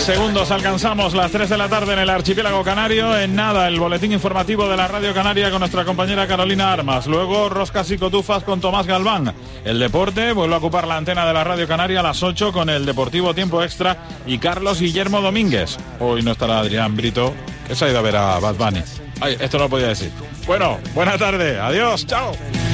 segundos alcanzamos las 3 de la tarde en el archipiélago canario. En nada, el boletín informativo de la Radio Canaria con nuestra compañera Carolina Armas. Luego, roscas y cotufas con Tomás Galván. El deporte vuelve a ocupar la antena de la Radio Canaria a las 8 con el Deportivo Tiempo Extra y Carlos Guillermo Domínguez. Hoy no estará Adrián Brito, que se ha ido a ver a Bad Bunny. Ay, esto no lo podía decir. Bueno, buena tarde. Adiós, chao.